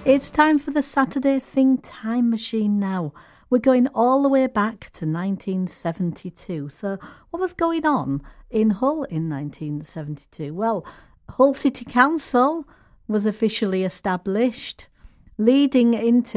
It's time for the Saturday Sing Time Machine now. We're going all the way back to 1972. So what was going on in Hull in 1972? Well, Hull City Council was officially established, leading into